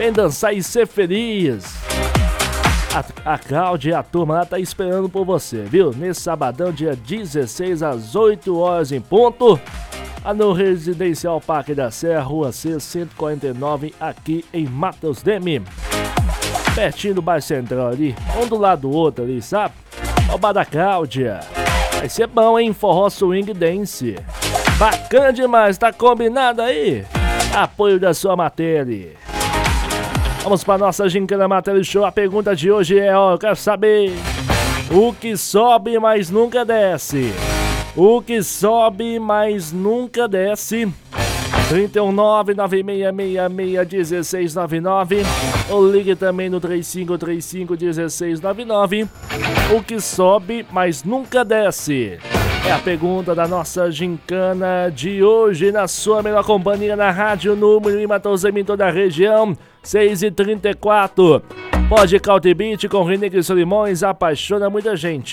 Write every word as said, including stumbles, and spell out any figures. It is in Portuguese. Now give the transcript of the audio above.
Vem dançar e ser feliz. A, a Cláudia e a turma lá tá esperando por você, viu? Nesse sabadão, dia dezesseis, às oito horas em ponto, no Residencial Parque da Serra, Rua C, cento e quarenta e nove, aqui em Matheus Deme. Pertinho do bairro Central ali, um do lado do outro ali, sabe? Ó o bar da Cláudia. Vai ser bom, hein? Forró Swing Dance. Bacana demais, tá combinado aí? Apoio da sua matéria. Vamos para nossa Gincana Matéria Show. A pergunta de hoje é, ó, eu quero saber o que sobe, mas nunca desce. O que sobe, mas nunca desce. trinta e um, nove nove seis seis seis um seis nove nove. Ou ligue também no três cinco três cinco um seis nove nove. O que sobe, mas nunca desce. É a pergunta da nossa gincana de hoje, na sua melhor companhia na rádio, número em Matheus Deme, em toda a região, seis e trinta e quatro. Pode Cautibite com René Solimões, apaixona muita gente.